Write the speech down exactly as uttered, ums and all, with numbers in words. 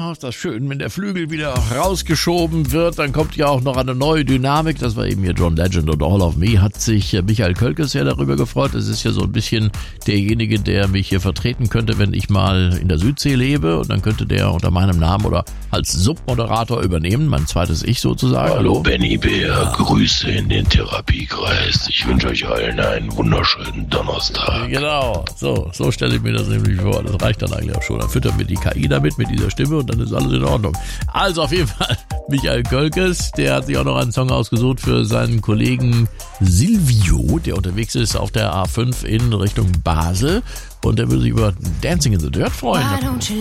Ja, ist das schön, wenn der Flügel wieder rausgeschoben wird, dann kommt ja auch noch eine neue Dynamik. Das war eben hier John Legend und All of Me. Hat sich Michael Kölkes ja darüber gefreut. Das ist ja so ein bisschen derjenige, der mich hier vertreten könnte, wenn ich mal in der Südsee lebe. Und dann könnte der unter meinem Namen oder als Submoderator übernehmen, mein zweites Ich sozusagen. Hallo, Hallo. Benny Bär, ja. Grüße in den Therapiekreis. Ich wünsche euch allen einen wunderschönen Donnerstag. Genau, so, so stelle ich mir das nämlich vor. Das reicht dann eigentlich auch schon. Dann füttern wir die K I damit, mit dieser Stimme und dann ist alles in Ordnung. Also auf jeden Fall Michael Kölkes, der hat sich auch noch einen Song ausgesucht für seinen Kollegen Silvio, der unterwegs ist auf der A fünf in Richtung Basel und der würde sich über Dancing in the Dirt freuen.